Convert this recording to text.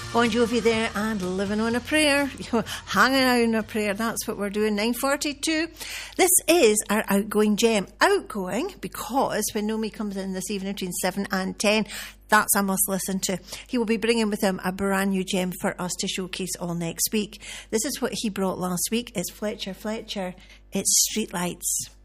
Bon Jovi there and Living on a Prayer. Hanging out on a prayer, that's what we're doing. 9:42. This is our outgoing gem. Outgoing because when Nomi comes in this evening between 7 and 10, that's a must listen to. He will be bringing with him a brand new gem for us to showcase all next week. This is what he brought last week. It's Fletcher. It's Streetlights.